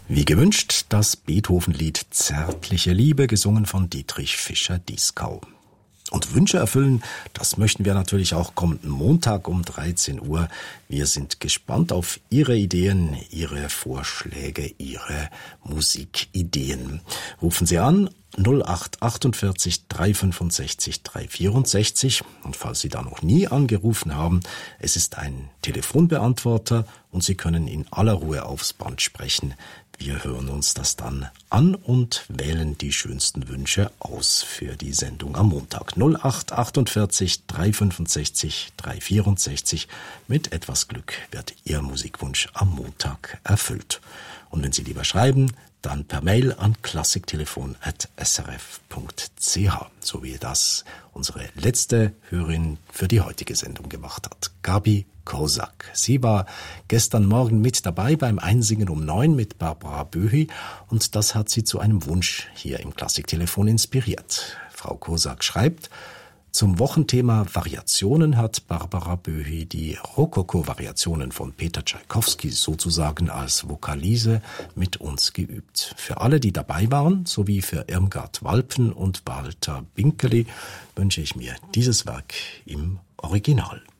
Wie gewünscht, das Beethoven-Lied Zärtliche Liebe, gesungen von Dietrich Fischer-Dieskau. Und Wünsche erfüllen, das möchten wir natürlich auch kommenden Montag um 13 Uhr. Wir sind gespannt auf Ihre Ideen, Ihre Vorschläge, Ihre Musikideen. Rufen Sie an 0848 365 364. Und falls Sie da noch nie angerufen haben, es ist ein Telefonbeantworter und Sie können in aller Ruhe aufs Band sprechen. Wir hören uns das dann an und wählen die schönsten Wünsche aus für die Sendung am Montag. 0848 365 364. Mit etwas Glück wird Ihr Musikwunsch am Montag erfüllt. Und wenn Sie lieber schreiben, dann per Mail an klassiktelefon@srf.ch, so wie das unsere letzte Hörerin für die heutige Sendung gemacht hat, Gabi Kozak. Sie war gestern Morgen mit dabei beim Einsingen um 9 mit Barbara Böhi und das hat sie zu einem Wunsch hier im Klassiktelefon inspiriert. Frau Kozak schreibt: Zum Wochenthema Variationen hat Barbara Böhi die Rokoko-Variationen von Peter Tschaikowski sozusagen als Vokalise mit uns geübt. Für alle, die dabei waren, sowie für Irmgard Walpen und Walter Binkeli wünsche ich mir dieses Werk im Original.